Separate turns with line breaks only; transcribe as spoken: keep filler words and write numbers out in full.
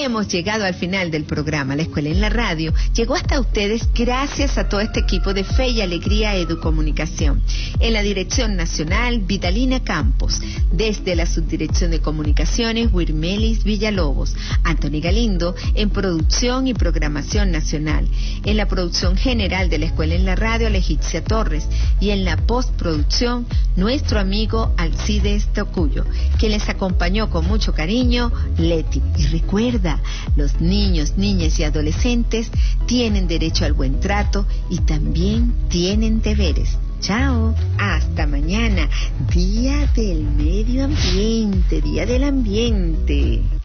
hemos llegado al final del programa. La Escuela en la Radio llegó hasta ustedes gracias a todo este equipo de Fe y Alegría Educomunicación. En la dirección nacional, Vitalina Campos. Desde la subdirección de comunicaciones, Wirmelis Villalobos. Anthony Galindo en producción y programación nacional. En la producción general de la Escuela en la Radio, Leticia Torres. Y en la postproducción, nuestro amigo Alcides Tocuyo, quien les acompañó con mucho cariño, Leti. Y recuerda, los niños, niñas y adolescentes tienen derecho al buen trato y también tienen deberes. Chao, hasta mañana, Día del Medio Ambiente, Día del Ambiente.